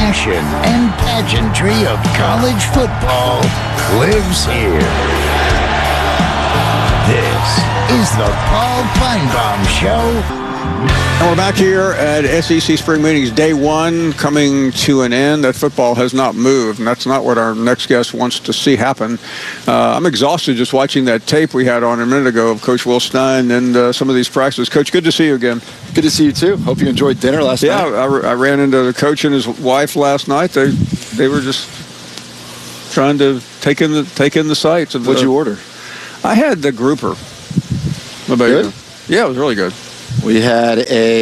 passion and pageantry of college football lives here. This is the Paul Finebaum Show. And we're back here at SEC Spring Meetings Day 1 coming to an end. That football has not moved, and that's not what our next guest wants to see happen. I'm exhausted just watching that tape we had on a minute ago of Coach Will Stein and some of these practices. Coach, good to see you again. Good to see you, too. Hope you enjoyed dinner last night. Yeah, I ran into the coach and his wife last night. They were just trying to take in the sights. What'd you order? I had the grouper. What about you? Yeah, it was really good. We had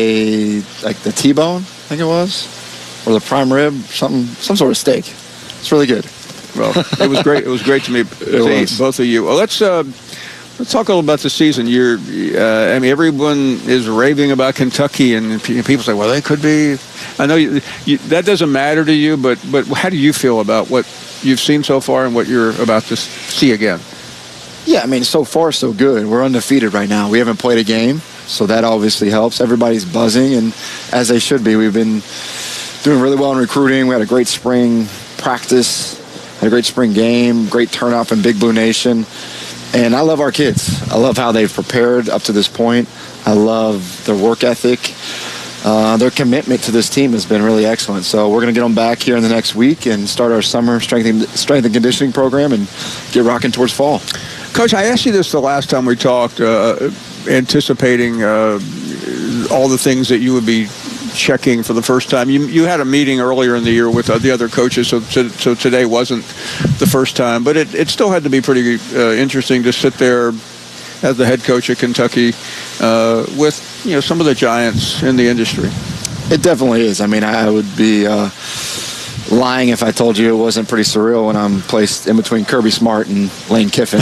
the T-bone, I think it was, or the prime rib, some sort of steak. It's really good. Well, it was great. It was great to meet both of you. Well, let's talk a little about the season. Everyone is raving about Kentucky, and people say, well, they could be. I know that doesn't matter to you, but how do you feel about what you've seen so far and what you're about to see again? Yeah, so far so good. We're undefeated right now. We haven't played a game, so that obviously helps. Everybody's buzzing, and as they should be. We've been doing really well in recruiting. We had a great spring practice, had a great spring game, great turnout in Big Blue Nation. And I love our kids. I love how they've prepared up to this point. I love their work ethic. Their commitment to this team has been really excellent. So we're going to get them back here in the next week and start our summer strength and conditioning program and get rocking towards fall. Coach, I asked you this the last time we talked, anticipating all the things that you would be checking for the first time. You had a meeting earlier in the year with the other coaches, so today wasn't the first time. But it still had to be pretty interesting to sit there as the head coach at Kentucky with some of the giants in the industry. It definitely is. I would be lying if I told you it wasn't pretty surreal when I'm placed in between Kirby Smart and Lane Kiffin.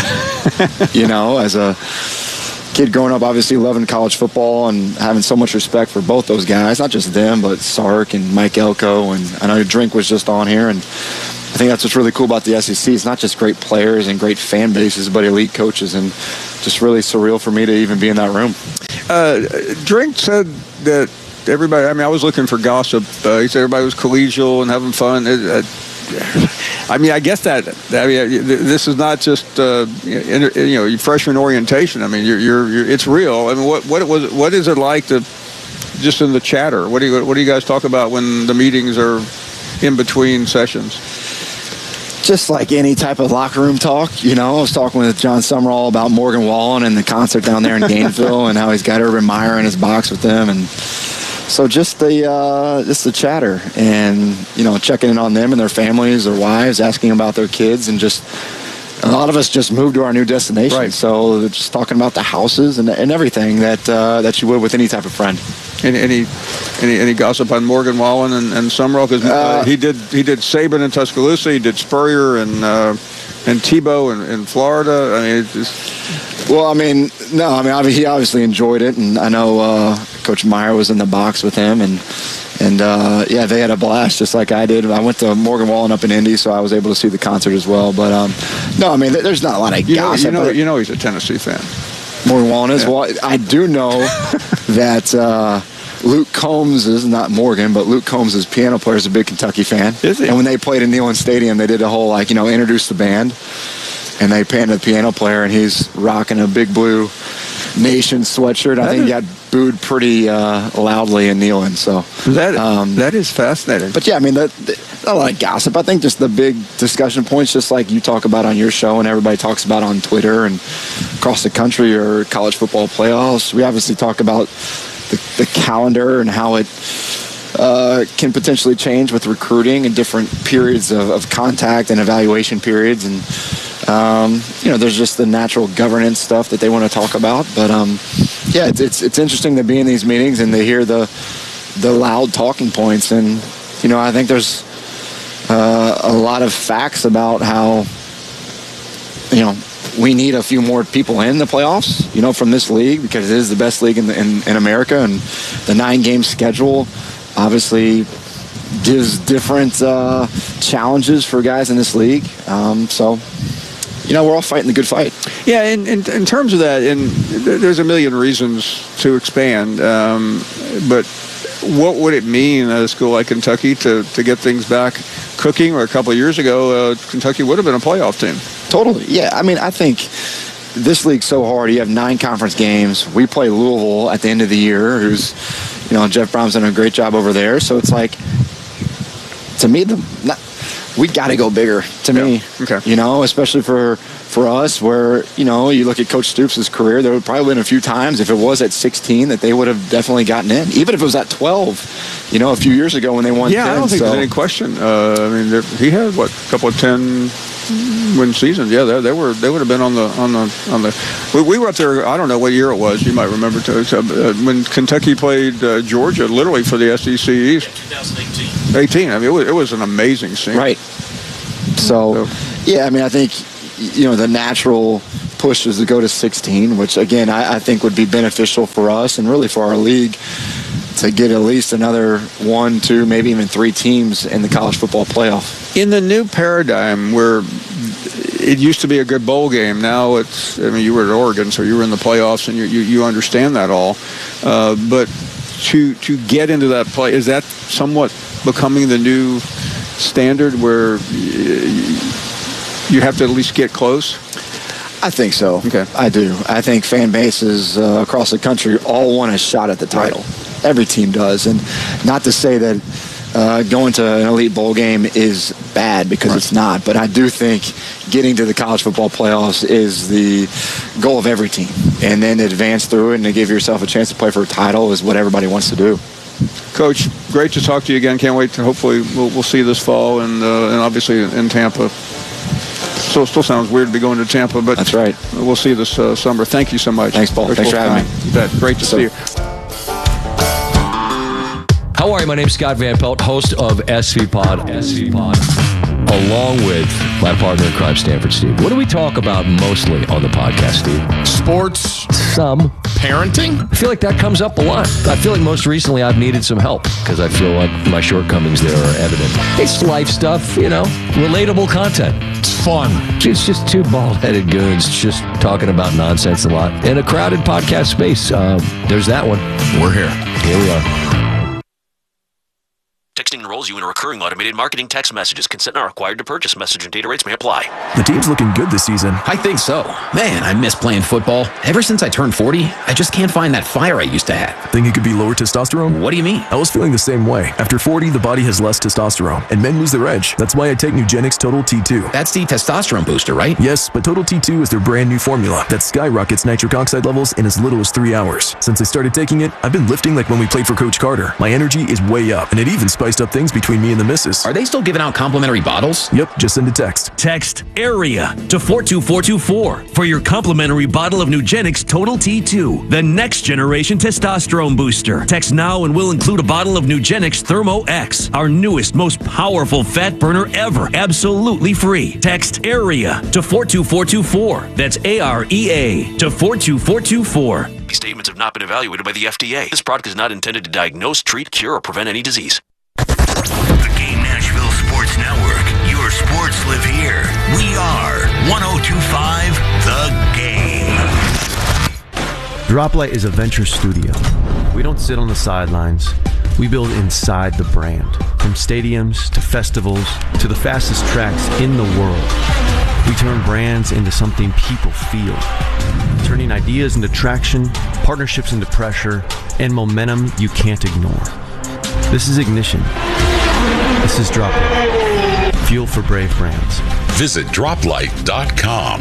As a kid growing up, obviously loving college football and having so much respect for both those guys, not just them, but Sark and Mike Elko, and I know Drink was just on here, and I think that's what's really cool about the SEC. It's not just great players and great fan bases, but elite coaches, and just really surreal for me to even be in that room. Drink said that everybody, I was looking for gossip. He said everybody was collegial and having fun. I guess this is not just freshman orientation. It's real. What is it like to just in the chatter? What do you guys talk about when the meetings are in between sessions? Just like any type of locker room talk, I was talking with John Summerall about Morgan Wallen and the concert down there in Gainesville and how he's got Urban Meyer in his box with them, and so just the chatter and checking in on them and their families, their wives, asking about their kids, and just a lot of us just moved to our new destination. Right. So just talking about the houses and everything that you would with any type of friend. Any gossip on Morgan Wallen and Summerall? Because he did Saban in Tuscaloosa, he did Spurrier and Tebow in Florida. He obviously enjoyed it, and I know Coach Meyer was in the box with him, and they had a blast just like I did. I went to Morgan Wallen up in Indy, so I was able to see the concert as well. But there's not a lot of gossip. He's a Tennessee fan. Morgan Wallen is. Yeah. Well, I do know that Luke Combs is not Morgan, but Luke Combs' piano player is a big Kentucky fan. Is he? And when they played in Neyland Stadium, they did a whole introduce the band, and they panned the piano player, and he's rocking a Big Blue Nation sweatshirt. I think he got booed pretty loudly in Neyland. So that is fascinating. But yeah, not a lot of gossip. I think just the big discussion points, just like you talk about on your show and everybody talks about on Twitter and across the country, or college football playoffs. We obviously talk about the calendar and how it can potentially change with recruiting and different periods of contact and evaluation periods, and there's just the natural governance stuff that they want to talk about. But it's interesting to be in these meetings and to hear the loud talking points, and I think there's a lot of facts about how we need a few more people in the playoffs, from this league, because it is the best league in America, and the 9-game schedule obviously gives different challenges for guys in this league. So we're all fighting the good fight. Yeah, and in terms of that, and there's a million reasons to expand, but what would it mean at a school like Kentucky to get things back cooking? Or a couple of years ago, Kentucky would have been a playoff team. Totally. Yeah. I mean, I think this league's so hard. You have 9 conference games. We play Louisville at the end of the year, who's, Jeff Brown's done a great job over there. So it's like, to me, we got to go bigger, to me. Okay. Especially for us, where, you look at Coach Stoops' career, there would probably been a few times, if it was at 16, that they would have definitely gotten in. Even if it was at 12, a few years ago when they won 10. Yeah, I don't think there's any question. He had, a couple of 10-win seasons. Yeah, they would have been on the. We were up there. I don't know what year it was. You might remember when Kentucky played Georgia, literally for the SEC East. 2018. I mean, it was an amazing scene. Right. So, I think the natural push is to go to 16, which again I think would be beneficial for us and really for our league to get at least another 1, 2, maybe even 3 teams in the college football playoff. In the new paradigm where it used to be a good bowl game, now it's, you were at Oregon, so you were in the playoffs and you understand that all. But to get into that play, is that somewhat becoming the new standard where you have to at least get close? I think so. Okay. I do. I think fan bases across the country all want a shot at the title. Right. Every team does. And not to say that going to an elite bowl game is bad, because it's not. But I do think getting to the college football playoffs is the goal of every team. And then to advance through it and to give yourself a chance to play for a title is what everybody wants to do. Coach, great to talk to you again. Can't wait to hopefully we'll see this fall and obviously in Tampa. So it still sounds weird to be going to Tampa, but that's right. We'll see this summer. Thank you so much. Thanks, Paul. Thanks for having me. You bet. Great to see you. How are you? My name's Scott Van Pelt, host of SV Pod, along with my partner in crime, Stanford Steve. What do we talk about mostly on the podcast, Steve? Sports. Some. Parenting? I feel like that comes up a lot. I feel like most recently I've needed some help because I feel like my shortcomings there are evident. It's life stuff, relatable content. It's fun. It's just 2 bald-headed goons just talking about nonsense a lot in a crowded podcast space. There's that one. We're here. Here we are. Texting enrolls you in a recurring automated marketing text messages. Consent not required to purchase. Message and data rates may apply. The team's looking good this season. I think so. Man, I miss playing football. Ever since I turned 40, I just can't find that fire I used to have. Think it could be lower testosterone? What do you mean? I was feeling the same way. After 40, the body has less testosterone, and men lose their edge. That's why I take Nugenix Total T2. That's the testosterone booster, right? Yes, but Total T2 is their brand new formula that skyrockets nitric oxide levels in as little as 3 hours. Since I started taking it, I've been lifting like when we played for Coach Carter. My energy is way up, and it even spiced up things between me and the missus. Are they still giving out complimentary bottles? Yep, just send a text. Text AREA to 42424 for your complimentary bottle of Nugenix Total T2, the next generation testosterone booster. Text now and we'll include a bottle of Nugenix Thermo X, our newest, most powerful fat burner ever, absolutely free. Text AREA to 42424. That's AREA to 42424. These statements have not been evaluated by the FDA. This product is not intended to diagnose, treat, cure, or prevent any disease. The Game Nashville Sports Network. Your sports live here. We are 102.5 The Game. Droplight is a venture studio. We don't sit on the sidelines. We build inside the brand. From stadiums to festivals to the fastest tracks in the world. We turn brands into something people feel. Turning ideas into traction, partnerships into pressure, and momentum you can't ignore. This is Ignition. This is Droplight. Fuel for brave brands. Visit droplight.com.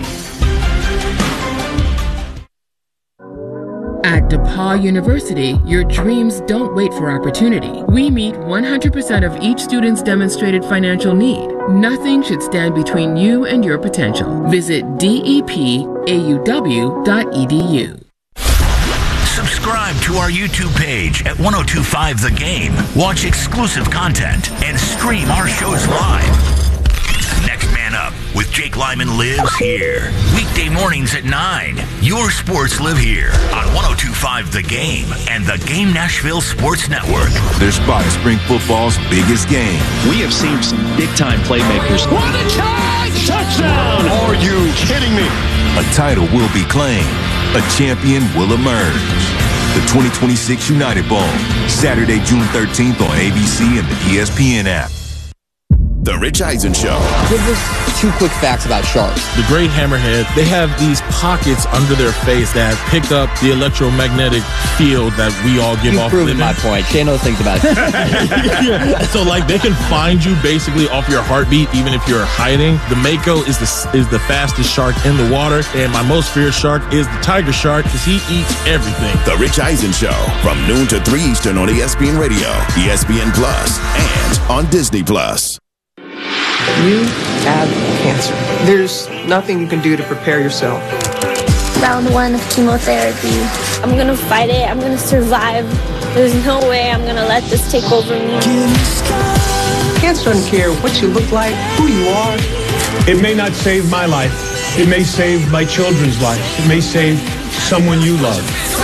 At DePaul University, your dreams don't wait for opportunity. We meet 100% of each student's demonstrated financial need. Nothing should stand between you and your potential. Visit depauw.edu. Subscribe to our YouTube page at 102.5 The Game. Watch exclusive content and stream our shows live. Next Man Up with Jake Lyman lives here. Weekday mornings at 9. Your sports live here on 102.5 The Game and the Game Nashville Sports Network. They're spotting spring football's biggest game. We have seen some big-time playmakers. What a charge! Touchdown! Are you kidding me? A title will be claimed. A champion will emerge. the 2026 United Bowl, Saturday, June 13th on ABC and the ESPN app. The Rich Eisen Show. Give us 2 quick facts about sharks. The great hammerhead, they have these pockets under their face that pick up the electromagnetic field that we all give off. You've proven my point. Shay knows things about it. Yeah. So, like, they can find you basically off your heartbeat, even if you're hiding. The Mako is the fastest shark in the water, and my most feared shark is the tiger shark because he eats everything. The Rich Eisen Show, from noon to 3 Eastern on ESPN Radio, ESPN Plus, and on Disney Plus. You have cancer. There's nothing you can do to prepare yourself. Round 1 of chemotherapy. I'm gonna fight it. I'm gonna survive. There's no way I'm gonna let this take over me. Cancer doesn't care what you look like, who you are. It may not save my life. It may save my children's life. It may save someone you love.